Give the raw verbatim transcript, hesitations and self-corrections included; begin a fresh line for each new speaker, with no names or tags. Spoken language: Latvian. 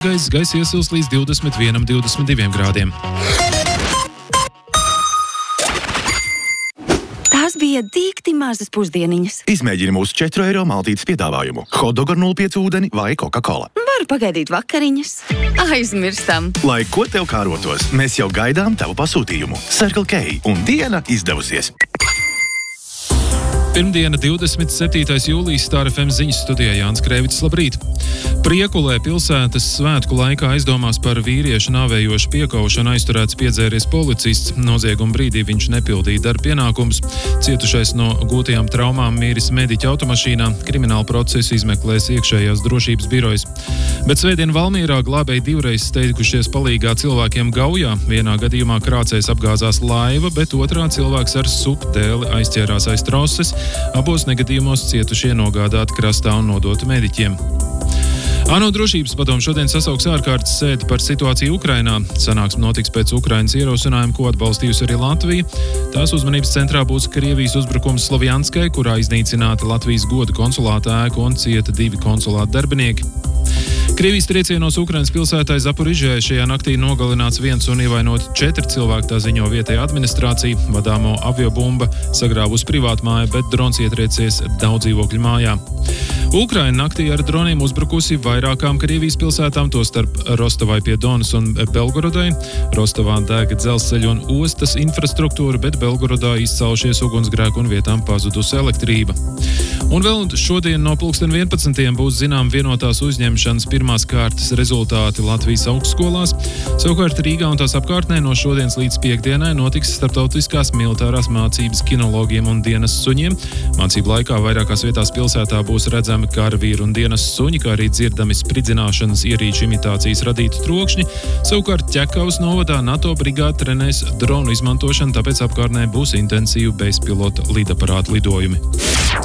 Gaisa gaisa iesils līdz divdesmit vienam, divdesmit diviem grādiem.
Tās bija dīkti mazas pusdieniņas.
Izmēģini mūsu četru eiro maltītes piedāvājumu. Hotdog ar nulle pieci ūdeni vai Coca-Cola.
Varu pagaidīt vakariņas. Aizmirstam.
Lai ko tev kārotos, mēs jau gaidām tavu pasūtījumu. Circle K un diena izdevusies.
Pirmdiena, divdesmit septītais jūlijas, Star F M ziņas studijā Jānis Krēvics, labrīt. Priekulē pilsētas svētku laikā aizdomās par vīriešu nāvējošu piekaušanu aizturēts piedzēries policists. Nozieguma brīdī viņš nepildīja darba pienākumus. Cietušais no gūtajām traumām mīris mediķa automašīnā. Kriminālu procesu izmeklēs iekšējās drošības birojas. Bet svētdien Valmierā glābēji divreiz steigušies palīgā cilvēkiem Gaujā. Vienā gadījumā krācējs apgāzās laiva, bet otrā cilvēks ar supdēli aizķērās aiz troses. Abos negadījumos cietušie nogādāti krastā un nodoti mediķiem. ANO drošības padomu šodien sasauks ārkārtas sēdi par situāciju Ukrainā. Sanāksme notiks pēc Ukrainas ierosinājuma, ko atbalstījusi arī Latvija. Tās uzmanības centrā būs Krievijas uzbrukums Slovjanskai, kurā iznīcināta Latvijas goda konsulāta ēka un cieta divi konsulāta darbinieki. Krievijas triecienos Ukrainas pilsētai Zaporižē šajā naktī nogalināts viens un ievainoti četri cilvēki, tā ziņo vietējā administrācija. Vadāmo aviobumba sagrāvusi privātmāja, bet drons ietriecies daudz dzīvokļu mājā. Ukraina naktī ar droniem uzbrukusi vairākām Krievijas pilsētām, tostarp Rostovai pie Donas un Belgorodai. Rostovā dega dzelzceļa un ostas infrastruktūra, bet Belgorodā izcēlušies ugunsgrēki un vietām pazudusi elektrība. Un vēl šodien no pulksten vienpadsmitiem būs zinām vienotās uzņemšanas pirmās kārtas rezultāti Latvijas augstskolās. Savukārt Rīgā un tās apkārtnē no šodienas līdz piekdienai notiks starptautiskās militārās mācības kinologiem un dienas suņiem. Mācību laikā vairākās vietās pilsētā būs redzami karavīru un dienas suņi, kā arī dzirdami spridzināšanas ierīču imitācijas radītu trokšņi. Savukārt Ķekavas novadā NATO brigāde trenēs dronu izmantošanu, tāpēc apkārtnē būs intensīvi bezpilota lidaparātu lidojumi.